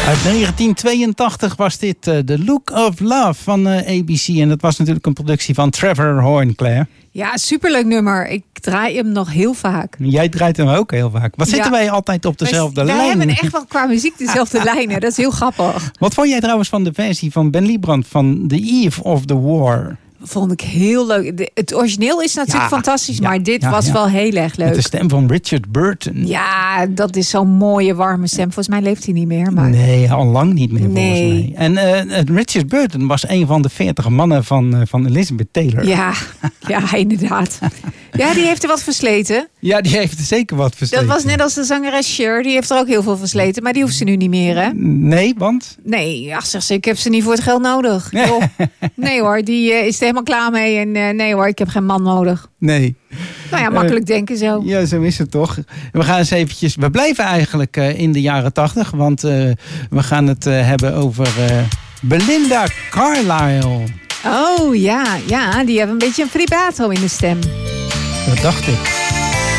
Uit 1982 was dit The Look of Love van ABC. En dat was natuurlijk een productie van Trevor Horn, Claire. Ja, superleuk nummer. Ik draai hem nog heel vaak. Jij draait hem ook heel vaak. Wat zitten wij altijd op dezelfde lijn? Wij hebben echt wel qua muziek dezelfde lijnen. Dat is heel grappig. Wat vond jij trouwens van de versie van Ben Liebrand van The Eve of the War? Vond ik heel leuk. Het origineel is natuurlijk fantastisch, maar dit was wel heel erg leuk. Met de stem van Richard Burton. Ja, dat is zo'n mooie, warme stem. Volgens mij leeft hij niet meer. Maar... Nee, al lang niet meer volgens mij. En Richard Burton was een van de 40 mannen van Elizabeth Taylor. Ja, inderdaad. Ja, die heeft er wat versleten. Ja, die heeft er zeker wat versleten. Dat was net als de zangeres Cher. Die heeft er ook heel veel versleten. Maar die hoeft ze nu niet meer, hè? Nee, want? Nee, zegt ze, ik heb ze niet voor het geld nodig. Joh. Nee hoor, die is er helemaal klaar mee. En nee hoor, ik heb geen man nodig. Nee. Nou ja, makkelijk denken zo. Ja, zo is het toch. We gaan eens eventjes... We blijven eigenlijk in de jaren 80. Want we gaan het hebben over Belinda Carlisle. Oh ja, die hebben een beetje een vibrato in de stem. Dat dacht ik.